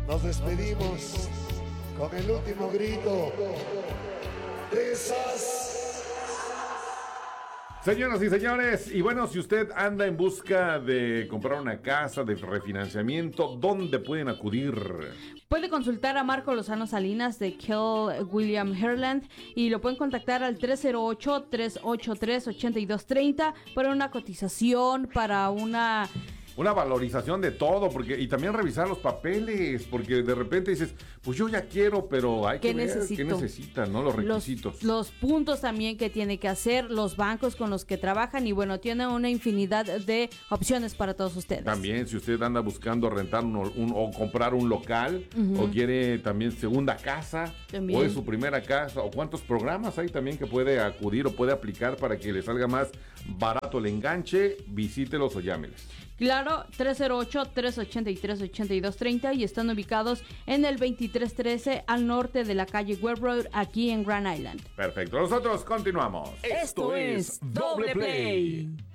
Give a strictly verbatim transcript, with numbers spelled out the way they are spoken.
Nos despedimos con el último grito de esas. Señoras y señores, y bueno, si usted anda en busca de comprar una casa, de refinanciamiento, ¿dónde pueden acudir? Puede consultar a Marco Lozano Salinas de Kell William Herland y lo pueden contactar al tres cero ocho, tres ocho tres, ocho dos tres cero para una cotización, para una... Una valorización de todo, porque y también revisar los papeles, porque de repente dices, pues yo ya quiero, pero hay que ver qué necesitan, ¿no? Los requisitos. Los, los puntos también que tiene que hacer, los bancos con los que trabajan y bueno, tiene una infinidad de opciones para todos ustedes. También, si usted anda buscando rentar un, un, o comprar un local, uh-huh. o quiere también segunda casa, también. O es su primera casa, o cuántos programas hay también que puede acudir o puede aplicar para que le salga más barato el enganche, visítelos o llámeles. Claro, tres cero ocho, tres ocho tres, ocho dos tres cero y están ubicados en el veintitrés trece al norte de la calle Webb Road, aquí en Grand Island. Perfecto, nosotros continuamos. Esto es Doble Play.